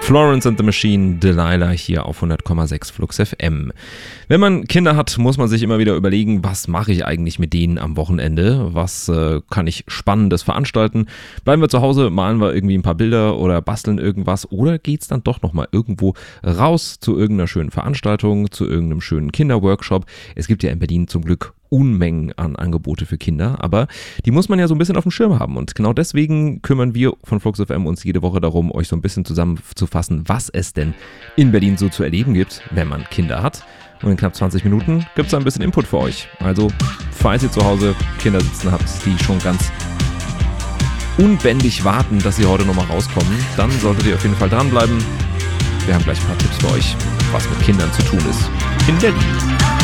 Florence and the Machine, Delilah hier auf 100,6 Flux FM. Wenn man Kinder hat, muss man sich immer wieder überlegen, was mache ich eigentlich mit denen am Wochenende? Was kann ich Spannendes veranstalten? Bleiben wir zu Hause, malen wir irgendwie ein paar Bilder oder basteln irgendwas? Oder geht's dann doch nochmal irgendwo raus zu irgendeiner schönen Veranstaltung, zu irgendeinem schönen Kinderworkshop? Es gibt ja in Berlin zum Glück Unmengen an Angebote für Kinder, aber die muss man ja so ein bisschen auf dem Schirm haben und genau deswegen kümmern wir von Flux FM uns jede Woche darum, euch so ein bisschen zusammenzufassen, was es denn in Berlin so zu erleben gibt, wenn man Kinder hat. Und in knapp 20 Minuten gibt es ein bisschen Input für euch. Also, falls ihr zu Hause Kinder sitzen habt, die schon ganz unbändig warten, dass sie heute nochmal rauskommen, dann solltet ihr auf jeden Fall dranbleiben. Wir haben gleich ein paar Tipps für euch, was mit Kindern zu tun ist in Berlin.